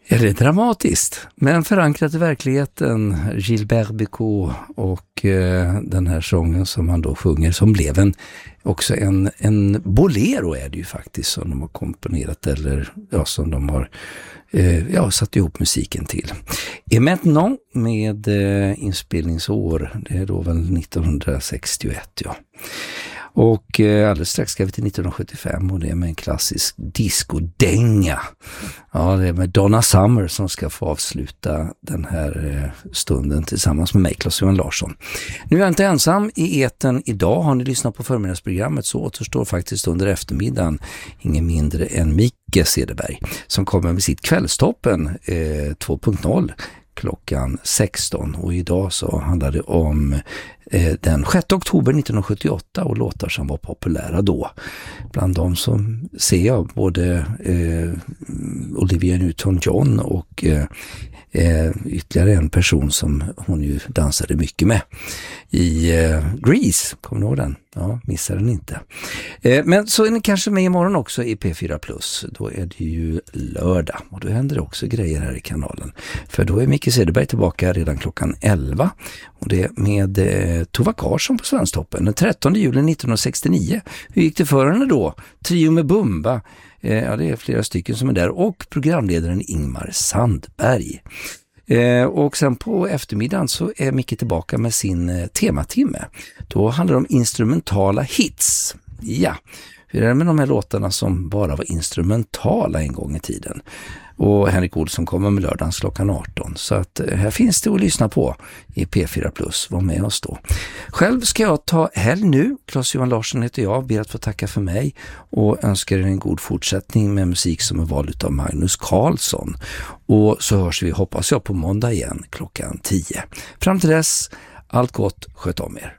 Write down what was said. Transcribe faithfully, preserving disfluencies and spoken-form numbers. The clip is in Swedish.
Ja, det är dramatiskt, men förankrat i verkligheten. Gilbert Bécaud och eh, den här sången som han då sjunger, som blev en, också en, en bolero är det ju faktiskt, som de har komponerat, eller ja, som de har eh, ja, satt ihop musiken till. Et maintenant med eh, inspelningsår, det är då väl nittonhundrasextioett, ja. Och eh, alldeles strax ska vi till nittonhundrasjuttiofem, och det är med en klassisk discodänga. Ja, det är med Donna Summer som ska få avsluta den här eh, stunden tillsammans med mig, Claes-Johan Larsson. Nu är jag inte ensam i eten idag. Har ni lyssnat på förmiddagsprogrammet så återstår faktiskt under eftermiddagen ingen mindre än Micke Cederberg som kommer med sitt Kvällstoppen eh, två punkt noll klockan sexton, och idag så handlar det om eh, den sjätte oktober nittonhundrasjuttioåtta och låtar som var populära då. Bland dem som ser jag både eh, Olivia Newton-John och eh, eh, ytterligare en person som hon ju dansade mycket med i eh, Grease, kommer ni ihåg den? Ja, missar den inte. Eh, men så är ni kanske med imorgon också i P fyra plus. Då är det ju lördag och då händer det också grejer här i kanalen. För då är Micke Cederberg tillbaka redan klockan elva. Och det är med eh, Tova Karsson på Svensktoppen den trettonde juli nittonhundrasextionio. Hur gick det för henne då? Trio med Bumba. Eh, ja, det är flera stycken som är där. Och programledaren Ingmar Sandberg. Eh, och sen på eftermiddagen så är Micke tillbaka med sin eh, tematimme. Då handlar det om instrumentala hits. Ja, hur är det med de här låtarna som bara var instrumentala en gång i tiden? Och Henrik Olsson kommer med lördagens klockan arton. Så att eh, här finns det att lyssna på i P fyra plus. Var med oss då. Själv ska jag ta helg nu. Claes-Johan Larsson heter jag. Ber att få tacka för mig. Och önskar er en god fortsättning med musik som är vald av Magnus Carlsson. Och så hörs vi, hoppas jag, på måndag igen klockan tio. Fram till dess, allt gott, sköt om er.